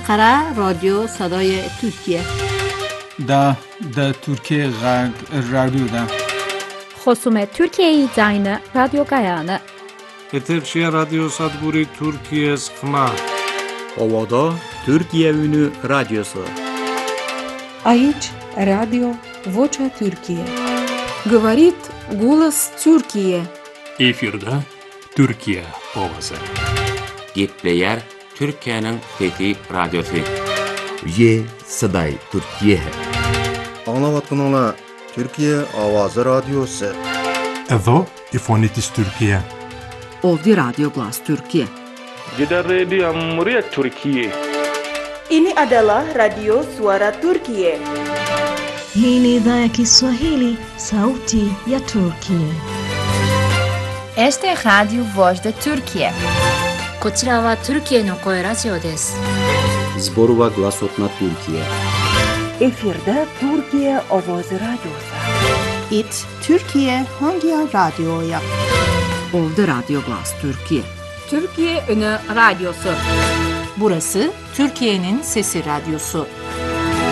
Ankara Radyo Sadای Türkiye. Da Türkiye Radyo'da. خصوم ترکیه زاین رادیو گایانه. Eterşehir Radyo Sadburi Türkiye Sıkma. Ovada Türkiye Ünü Radyosu. Aici Radio Vocea Türkiye. Говорит голос Türkiye. Efirde Türkiye ovası. Gitleyer Türkiye'nin fethi radyosu. Ye Saday Türkiye. Anlavatkanlar Türkiye Avazı Radyosu. Edo İfonitis Türkiye. Ovdi Radyo Glas Türkiye. Jeddah Radio Muria Türkiye. Ini adalah Radio Suara Türkiye. Hii ni idhaa ya Kiswahili, Sauti ya Turkiye. Este es Radio Voz de Türkiye. こちらはトルキエの声ラジオです。 Zborova Glasotna Türkiye. Efirde Türkiye Avazı Radyosu. It Türkiye Hangi Radyo'ya? Ovdi Radyo Glas Türkiye. Türkiye Ünü Radyosu. Burası Türkiye'nin Sesi Radyosu.